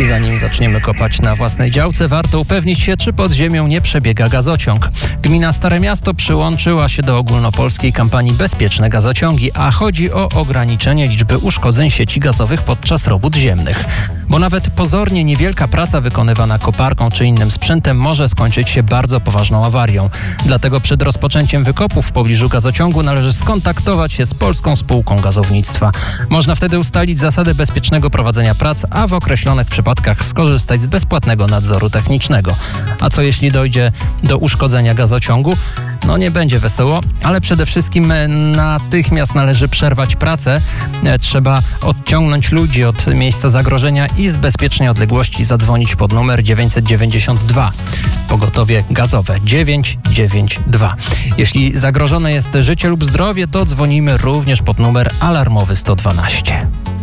Zanim zaczniemy kopać na własnej działce, warto upewnić się, czy pod ziemią nie przebiega gazociąg. Gmina Stare Miasto przyłączyła się do ogólnopolskiej kampanii Bezpieczne Gazociągi, a chodzi o ograniczenie liczby uszkodzeń sieci gazowych podczas robót ziemnych. Bo nawet pozornie niewielka praca wykonywana koparką czy innym sprzętem może skończyć się bardzo poważną awarią. Dlatego przed rozpoczęciem wykopów w pobliżu gazociągu należy skontaktować się z Polską Spółką Gazownictwa. Można wtedy ustalić zasadę bezpiecznego prowadzenia prac, a w określonych przypadkach skorzystać z bezpłatnego nadzoru technicznego. A co jeśli dojdzie do uszkodzenia gazociągu? No nie będzie wesoło, ale przede wszystkim natychmiast należy przerwać pracę. Trzeba odciągnąć ludzi od miejsca zagrożenia i z bezpiecznej odległości zadzwonić pod numer 992. Pogotowie gazowe 992. Jeśli zagrożone jest życie lub zdrowie, to dzwonimy również pod numer alarmowy 112.